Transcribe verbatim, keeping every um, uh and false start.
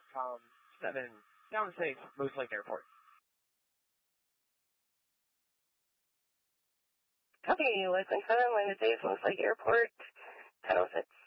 from seven, down six, Moose Lake Airport. Copy, Westland seven, line to Dave, Moose Lake Airport, ten oh six.